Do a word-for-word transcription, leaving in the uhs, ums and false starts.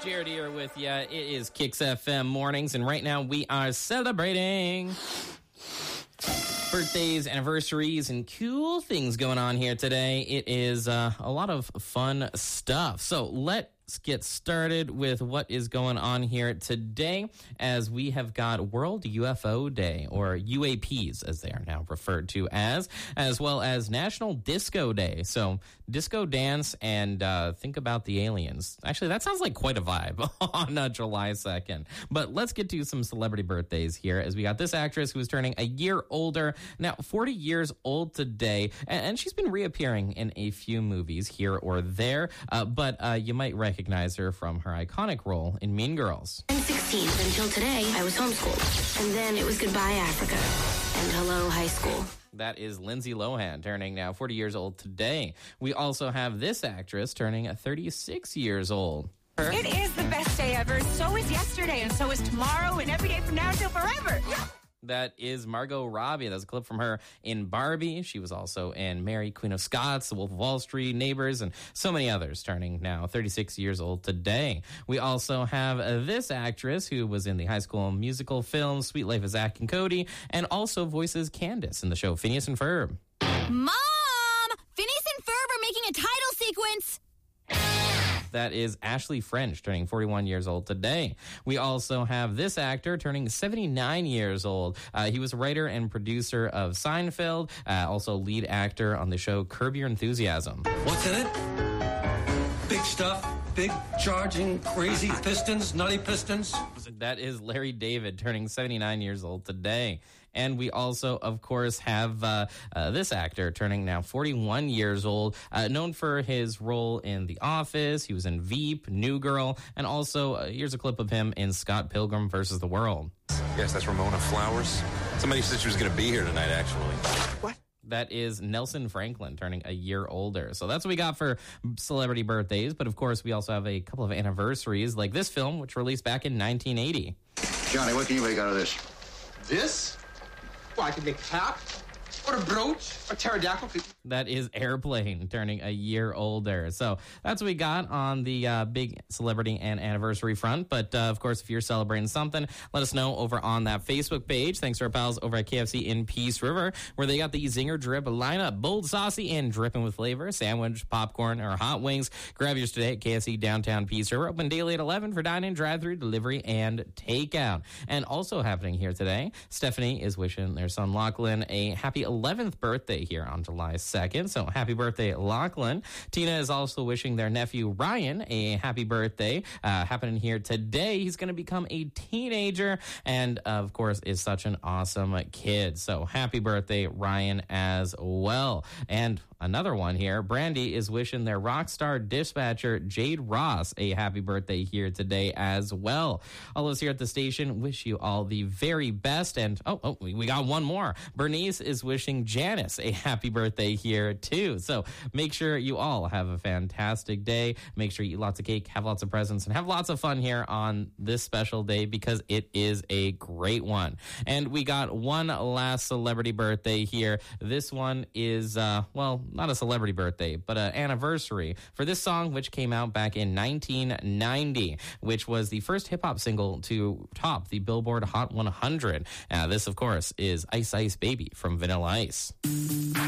Jared here with you. It is Kicks F M Mornings, and right now we are celebrating birthdays, anniversaries, and cool things going on here today. It is uh, a lot of fun stuff. So let's get started with what is going on here today, as we have got World U F O Day, or U A Ps as they are now referred to as, as well as National Disco Day. So disco dance and uh, think about the aliens. Actually, that sounds like quite a vibe on uh, July second. But let's get to some celebrity birthdays here, as we got this actress who is turning a year older, now forty years old today, and, and she's been reappearing in a few movies here or there, uh, but uh, you might recognize Recognize her from her iconic role in Mean Girls. I'm sixteen. Until today, I was homeschooled. And then it was goodbye, Africa. And hello, high school. That is Lindsay Lohan, turning now forty years old today. We also have this actress turning thirty-six years old. It is the best day ever. So is yesterday, and so is tomorrow, and every day from now till forever. That is Margot Robbie. That's a clip from her in Barbie. She was also in Mary, Queen of Scots, The Wolf of Wall Street, Neighbors, and so many others, turning now thirty-six years old today. We also have uh, this actress who was in the High School Musical film Sweet Life of Zack and Cody, and also voices Candace in the show Phineas and Ferb. Mom! Phineas and Ferb are making a title sequence! That is Ashley French, turning forty-one years old today. We also have this actor turning seventy-nine years old. Uh, he was a writer and producer of Seinfeld, uh, also lead actor on the show Curb Your Enthusiasm. What's in it? Big stuff, big charging, crazy pistons, nutty pistons. That is Larry David, turning seventy-nine years old today. And we also, of course, have uh, uh, this actor turning now forty-one years old, uh, known for his role in The Office. He was in Veep, New Girl, and also uh, here's a clip of him in Scott Pilgrim versus the World. Yes, that's Ramona Flowers. Somebody said she was going to be here tonight, actually. What? That is Nelson Franklin, turning a year older. So that's what we got for celebrity birthdays. But, of course, we also have a couple of anniversaries, like this film, which released back in nineteen eighty. Johnny, what can you make out of this? This? Well, I could make a cap, or a brooch, or pterodactyl. That is Airplane, turning a year older. So that's what we got on the uh, big celebrity and anniversary front. But, uh, of course, if you're celebrating something, let us know over on that Facebook page. Thanks to our pals over at K F C in Peace River, where they got the Zinger Drip lineup. Bold, saucy, and dripping with flavor. Sandwich, popcorn, or hot wings. Grab yours today at K F C downtown Peace River. Open daily at eleven for dine-in, drive-thru, delivery, and takeout. And also happening here today, Stephanie is wishing their son Lachlan a happy eleventh birthday here on July second. So happy birthday, Lachlan. Tina is also wishing their nephew Ryan a happy birthday. Uh, happening here today. He's going to become a teenager and, uh, of course, is such an awesome kid. So happy birthday, Ryan, as well. And another one here, Brandy is wishing their rock star dispatcher Jade Ross a happy birthday here today as well. All of us here at the station wish you all the very best. And, oh, oh we got one more. Bernice is wishing Janice a happy birthday here too. So make sure you all have a fantastic day. Make sure you eat lots of cake, have lots of presents, and have lots of fun here on this special day, because it is a great one. And we got one last celebrity birthday here. This one is, uh, well, not a celebrity birthday, but an anniversary for this song, which came out back in nineteen ninety, which was the first hip-hop single to top the Billboard Hot one hundred. Uh, this, of course, is Ice Ice Baby from Vanilla Ice.